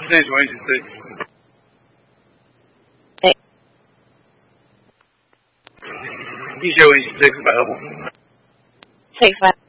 这什么意思？ 对。 地球文是这个白话文。 翠番。